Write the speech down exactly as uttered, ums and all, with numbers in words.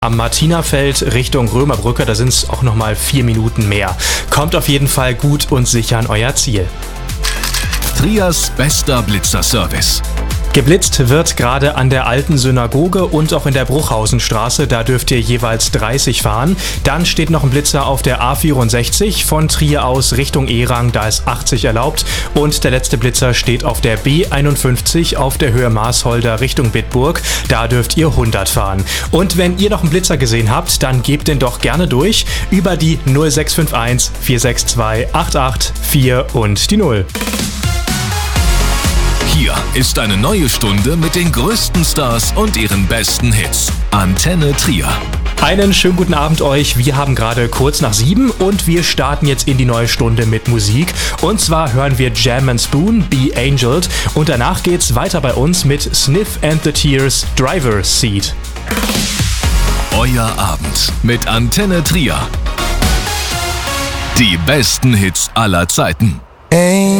am Martinafeld Richtung Römerbrücke, da sind es auch nochmal vier Minuten mehr. Kommt auf jeden Fall gut und sicher an euer Ziel. Trias bester Blitzerservice. Geblitzt wird gerade an der alten Synagoge und auch in der Bruchhausenstraße, da dürft ihr jeweils dreißig fahren. Dann steht noch ein Blitzer auf der A vierundsechzig von Trier aus Richtung Erang, da ist achtzig erlaubt. Und der letzte Blitzer steht auf der B einundfünfzig auf der Höhe Marsholder Richtung Bitburg, da dürft ihr hundert fahren. Und wenn ihr noch einen Blitzer gesehen habt, dann gebt den doch gerne durch über die null sechs fünf eins vier sechs zwei acht acht vier und die null. Hier ist eine neue Stunde mit den größten Stars und ihren besten Hits. Antenne Trier. Einen schönen guten Abend euch. Wir haben gerade kurz nach sieben und wir starten jetzt in die neue Stunde mit Musik. Und zwar hören wir Jam and Spoon, Be Angeled. Und danach geht's weiter bei uns mit Sniff and the Tears, Driver's Seat. Euer Abend mit Antenne Trier. Die besten Hits aller Zeiten. Hey.